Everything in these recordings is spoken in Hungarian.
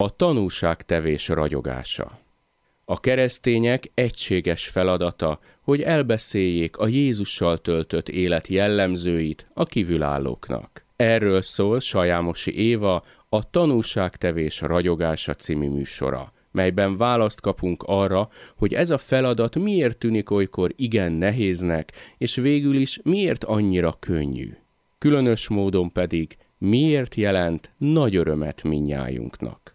A tanúságtevés ragyogása. A keresztények egységes feladata, hogy elbeszéljék a Jézussal töltött élet jellemzőit a kívülállóknak. Erről szól Sajámosi Éva a Tanúságtevés ragyogása című műsora, melyben választ kapunk arra, hogy ez a feladat miért tűnik olykor igen nehéznek, és végül is miért annyira könnyű. Különös módon pedig miért jelent nagy örömet mindnyájunknak.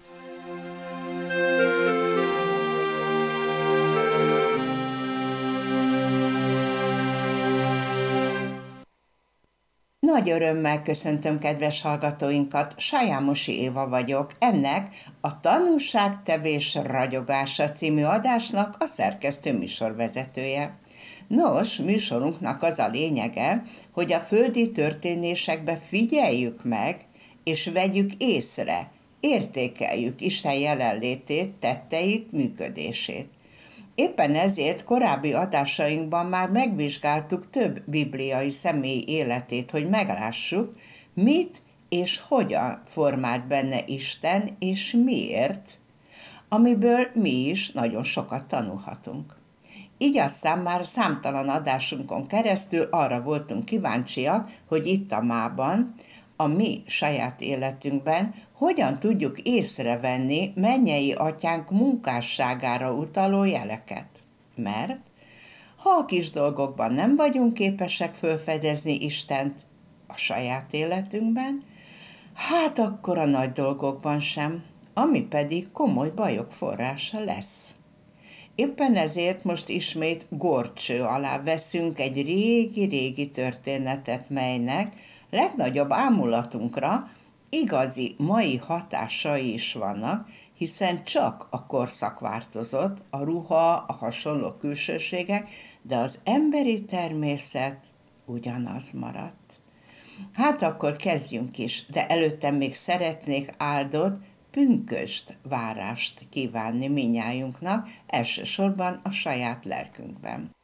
Nagy örömmel köszöntöm kedves hallgatóinkat, Sajámosi Éva vagyok, ennek a Tanúságtevés ragyogása című adásnak a szerkesztő műsorvezetője. Nos, műsorunknak az a lényege, hogy a földi történésekbe figyeljük meg, és vegyük észre, értékeljük Isten jelenlétét, tetteit, működését. Éppen ezért korábbi adásainkban már megvizsgáltuk több bibliai személy életét, hogy meglássuk, mit és hogyan formált benne Isten, és miért, amiből mi is nagyon sokat tanulhatunk. Így aztán már számtalan adásunkon keresztül arra voltunk kíváncsiak, hogy itt a mában, a mi saját életünkben hogyan tudjuk észrevenni mennyei atyánk munkásságára utaló jeleket. Mert ha a kis dolgokban nem vagyunk képesek felfedezni Istent a saját életünkben, hát akkor a nagy dolgokban sem, ami pedig komoly bajok forrása lesz. Éppen ezért most ismét górcső alá veszünk egy régi-régi történetet, melynek legnagyobb ámulatunkra igazi mai hatásai is vannak, hiszen csak a korszak változott, a ruha, a hasonló külsőségek, de az emberi természet ugyanaz maradt. Hát akkor kezdjünk is, de előtte még szeretnék áldott, pünkösd várást kívánni mindnyájunknak, elsősorban a saját lelkünkben.